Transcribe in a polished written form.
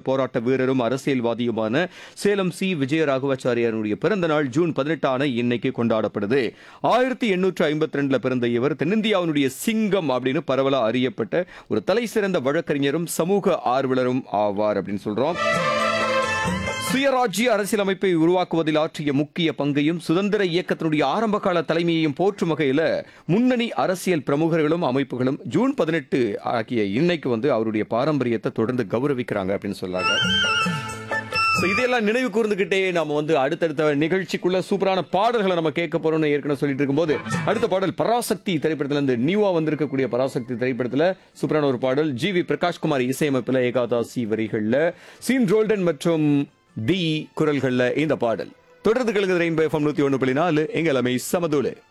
போராட்ட வீரரும் அரசியல்வாதியுமான சேலம் சி விஜயராகவாச்சாரியாருடைய பிறந்த நாள் ஜூன் 18 இன்னைக்கு கொண்டாடப்படுது. 1852 பிறந்த இவர் தென்னிந்தியாவினுடைய சிங்கம் அப்படின்னு பரவலா அறியப்பட்ட ஒரு தலை சிறந்த வழக்கறிஞரும் சமூக ஆர்வலரும் ஆவார் அப்படின்னு சொல்றோம். சுயராஜ்ய அரசியலமைப்பை உருவாக்குவதில் ஆற்றிய முக்கிய பங்கையும் சுதந்திர இயக்கத்தினுடைய ஆரம்பகால தலைமையையும் போற்றும் வகையில் முன்னணி அரசியல் பிரமுகர்களும் அமைப்புகளும் ஜூன் 18 ஆகிய இன்னைக்கு அவருடைய பாரம்பரியத்தை தொடர்ந்து கௌரவிக்கிறாங்க அப்படின்னு சொல்லாங்க. இதையெல்லாம் நினைவு கூர்ந்துகிட்டே நாம அடுத்தடுத்த நிகழ்ச்சிக்குள்ள சூப்பரான பாடல்களை நம்ம கேட்க போறோம்னு ஏற்கனவே சொல்லிட்டு இருக்கும்போது அடுத்த பாடல் பராசக்தி திரைப்படத்துல இருந்து நியூவா வந்திருக்கக்கூடிய பராசக்தி திரைப்படத்துல சூப்பரான ஒரு பாடல் ஜி.வி. பிரகாஷ்குமார் இசையமைப்புல ஏகாதாசி வரிகள்ல சீன் ரோல்டன் மற்றும் டி குரல்கள்ல இந்த பாடல் தொடர்ந்து கலந்து ரெயின்போ FM 101.4 எங்க எல்லாமே சமதூளு.